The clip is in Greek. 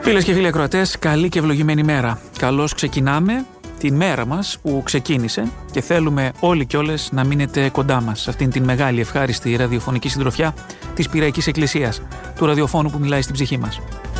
Φίλες και φίλοι ακροατές, καλή και ευλογημένη μέρα. Καλώς ξεκινάμε την μέρα μας που ξεκίνησε και θέλουμε όλοι και όλες να μείνετε κοντά μας σε αυτήν την μεγάλη ευχάριστη ραδιοφωνική συντροφιά της Πειραϊκής Εκκλησίας, του ραδιοφώνου που μιλάει στην ψυχή μας.